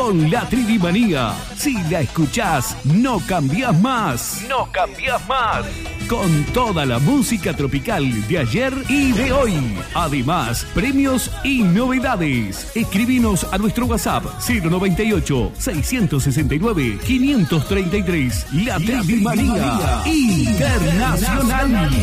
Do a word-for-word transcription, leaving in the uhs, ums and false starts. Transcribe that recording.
con la Tridimanía. Si la escuchás, no cambiás más. No cambiás más. Con toda la música tropical de ayer y de hoy. Además, premios y novedades. Escribinos a nuestro WhatsApp cero noventa y ocho, seiscientos sesenta y nueve, quinientos treinta y tres. La Tridimanía Internacional.